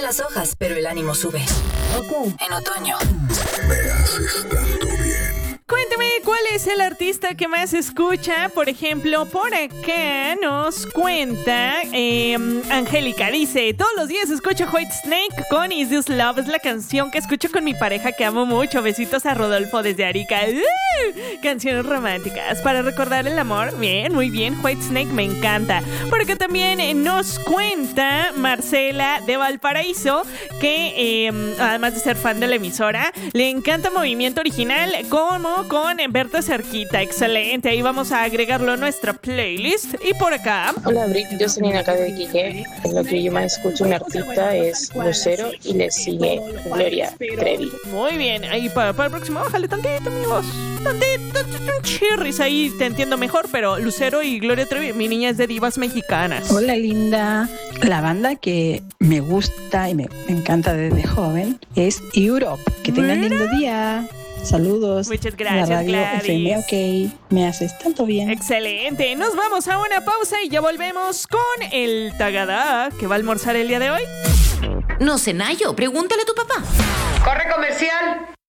las hojas, pero el ánimo sube. En otoño. Me haces tanto bien. Cuéntame, ¿cuál es el artista que más escucha? Por ejemplo, por acá nos cuenta Angélica, dice: todos los días escucho Whitesnake con Is This Love. Es la canción que escucho con mi pareja que amo mucho. Besitos a Rodolfo desde Arica. Canciones románticas para recordar el amor. Bien, muy bien, Whitesnake me encanta. Por acá también nos cuenta Marcela de Valparaíso que además de ser fan de la emisora, le encanta Movimiento Original como con Verte Cerquita. Excelente, ahí vamos a agregarlo a nuestra playlist. Y por acá, hola Brick, yo soy Nina acá de Iquique. Lo que yo más escucho un artista es Lucero y le sigue Gloria Trevi. muy bien, ahí para el próximo, bájale tantito, amigos. Tantito, chirris, ahí te entiendo mejor, pero Lucero y Gloria Trevi, mi niña es de divas mexicanas. Hola linda, la banda que me gusta y me encanta desde joven es Europe. Que tengan lindo día. Saludos. Muchas gracias, la radio Gladys. FM, ok. Me haces tanto bien. Excelente, nos vamos a una pausa y ya volvemos con el Tagadá que va a almorzar el día de hoy. No sé, Nayo, pregúntale a tu papá. ¡Corre comercial!